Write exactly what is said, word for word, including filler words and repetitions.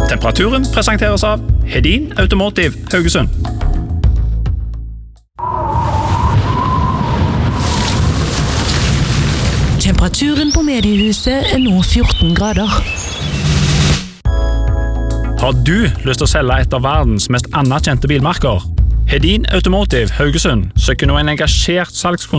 Temperaturen presenteres av Hedin Automotive Haugesund. Temperaturen på mediehuset er nå fjorten grader. Har du lyst til å selge et av verdens mest anerkjente bilmerker? Hedin Automotive Haugesund søker nå en engasjert salgskonsult